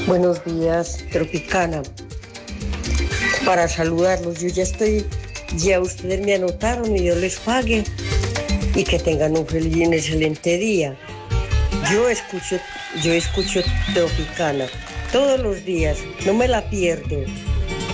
Buenos días, Tropicana. Para saludarlos, yo ya estoy, ya ustedes me anotaron y Dios les pague y que tengan un feliz y un excelente día. Yo escucho, yo escucho Tropicana todos los días, no me la pierdo.